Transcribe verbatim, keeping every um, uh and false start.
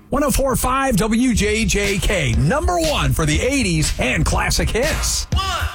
one oh four point five W J J K, number one for the eighties and classic hits. One.